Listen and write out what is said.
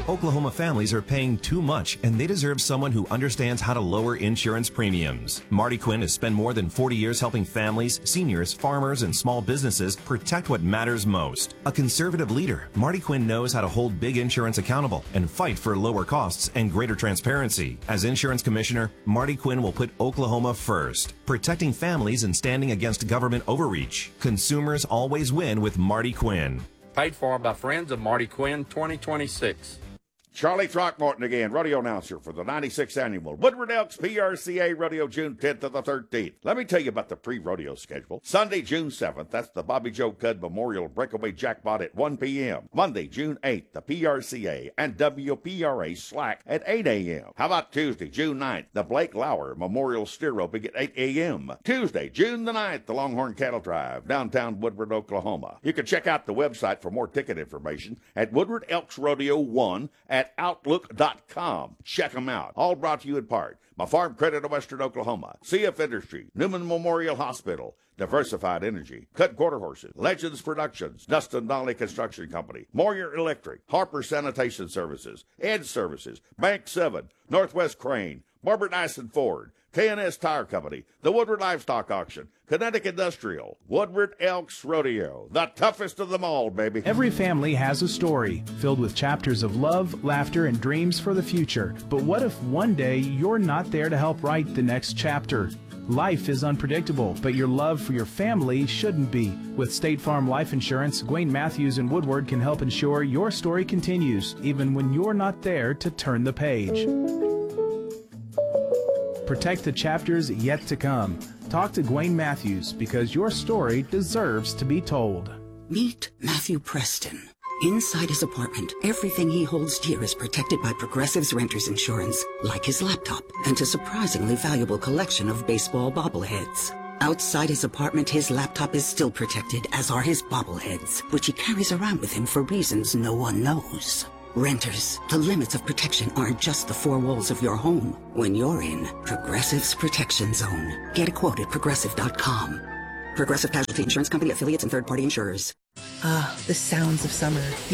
Oklahoma families are paying too much, and they deserve someone who understands how to lower insurance premiums. Marty Quinn has spent more than 40 years helping families, seniors, farmers, and small businesses protect what matters most. A conservative leader, Marty Quinn knows how to hold big insurance accountable and fight for lower costs and greater transparency. As insurance commissioner, Marty Quinn will put Oklahoma first, protecting families and standing against government overreach. Consumers always win with Marty Quinn. Paid for by Friends of Marty Quinn 2026. Charlie Throckmorton again, rodeo announcer for the 96th Annual Woodward Elks PRCA Rodeo, June 10th to the 13th. Let me tell you about the pre-rodeo schedule. Sunday, June 7th, that's the Bobby Joe Cudd Memorial Breakaway Jackpot at 1 p.m. Monday, June 8th, the PRCA and WPRA Slack at 8 a.m. How about Tuesday, June 9th, the Blake Lauer Memorial Steer Roping at 8 a.m. Tuesday, June the 9th, the Longhorn Cattle Drive, downtown Woodward, Oklahoma. You can check out the website for more ticket information at Woodward Elks Rodeo 1 at Outlook.com. Check them out. All brought to you in part by Farm Credit of Western Oklahoma, CF Industry, Newman Memorial Hospital, Diversified Energy, Cut Quarter Horses, Legends Productions, Dustin Donnelly Construction Company, Moyer Electric, Harper Sanitation Services, Ed Services, Bank 7, Northwest Crane, Barbara Dyson Ford, K&S Tire Company, the Woodward Livestock Auction, Kinetic Industrial, Woodward Elks Rodeo, the toughest of them all, baby. Every family has a story filled with chapters of love, laughter, and dreams for the future. But what if one day you're not there to help write the next chapter? Life is unpredictable, but your love for your family shouldn't be. With State Farm Life Insurance, Gwayne Matthews and Woodward can help ensure your story continues, even when you're not there to turn the page. Protect the chapters yet to come. Talk to Gwayne Matthews, because your story deserves to be told. Meet Matthew Preston. Inside his apartment, everything he holds dear is protected by Progressive's Renter's Insurance, like his laptop and a surprisingly valuable collection of baseball bobbleheads. Outside his apartment, his laptop is still protected, as are his bobbleheads, which he carries around with him for reasons no one knows. Renters, the limits of protection aren't just the four walls of your home. When you're in Progressive's Protection Zone, get a quote at Progressive.com. Progressive Casualty Insurance Company, affiliates, and third-party insurers. Ah, the sounds of summer.